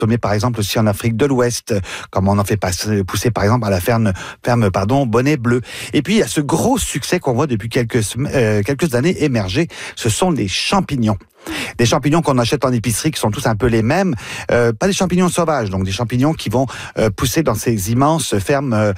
consommé par exemple aussi en Afrique de l'Ouest, comme on en fait pousser par exemple à la ferme Bonnet Bleu. Et puis il y a ce gros succès qu'on voit depuis quelques années émerger, ce sont les champignons. Des champignons qu'on achète en épicerie qui sont tous un peu les mêmes, pas des champignons sauvages, donc des champignons qui vont pousser dans ces immenses fermes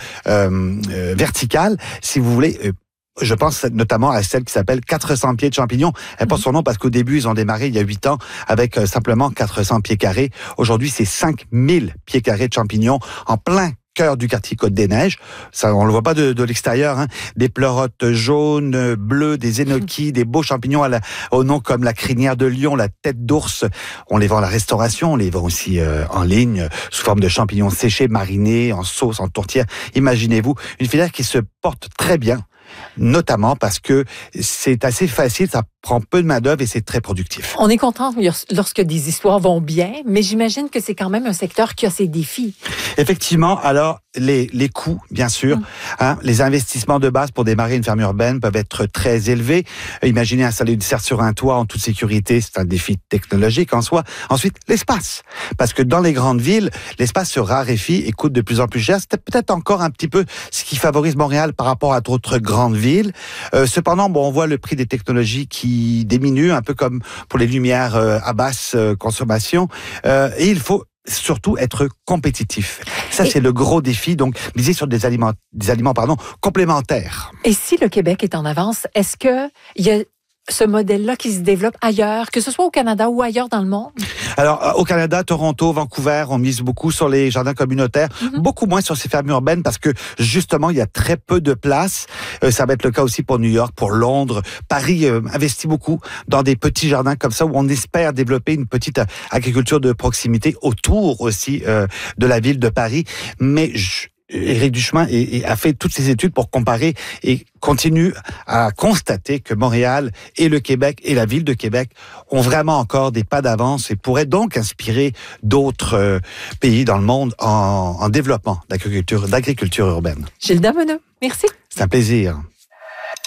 verticales, si vous voulez. Je pense notamment à celle qui s'appelle 400 pieds de champignons. Elle porte son nom parce qu'au début, ils ont démarré il y a 8 ans avec simplement 400 pieds carrés. Aujourd'hui, c'est 5000 pieds carrés de champignons en plein cœur du quartier Côte-des-Neiges. Ça, on le voit pas de l'extérieur, hein. Des pleurotes jaunes, bleues, des énoquis, des beaux champignons au nom comme la crinière de lion, la tête d'ours. On les vend à la restauration, on les vend aussi en ligne, sous forme de champignons séchés, marinés, en sauce, en tourtière. Imaginez-vous, une filière qui se porte très bien, notamment parce que c'est assez facile, ça prend peu de main-d'œuvre et c'est très productif. On est content lorsque des histoires vont bien, mais j'imagine que c'est quand même un secteur qui a ses défis. Effectivement, alors les coûts, bien sûr, hein, les investissements de base pour démarrer une ferme urbaine peuvent être très élevés. Imaginez installer une serre sur un toit en toute sécurité, c'est un défi technologique en soi. Ensuite, l'espace, parce que dans les grandes villes, l'espace se raréfie et coûte de plus en plus cher. C'était peut-être encore un petit peu ce qui favorise Montréal par rapport à d'autres grandes villes. Cependant, on voit le prix des technologies qui diminue, un peu comme pour les lumières à basse consommation. Et il faut surtout être compétitif. Ça, c'est le gros défi. Donc, miser sur des aliments complémentaires. Et si le Québec est en avance, est-ce que il y a ce modèle-là qui se développe ailleurs, que ce soit au Canada ou ailleurs dans le monde? Alors, au Canada, Toronto, Vancouver, on mise beaucoup sur les jardins communautaires, beaucoup moins sur ces fermes urbaines parce que, justement, il y a très peu de place. Ça va être le cas aussi pour New York, pour Londres. Paris investit beaucoup dans des petits jardins comme ça où on espère développer une petite agriculture de proximité autour aussi de la ville de Paris. Mais Éric Duchemin a fait toutes ces études pour comparer et continue à constater que Montréal et le Québec et la ville de Québec ont vraiment encore des pas d'avance et pourraient donc inspirer d'autres pays dans le monde en développement d'agriculture urbaine. Gilles Dameneux, merci. C'est un plaisir.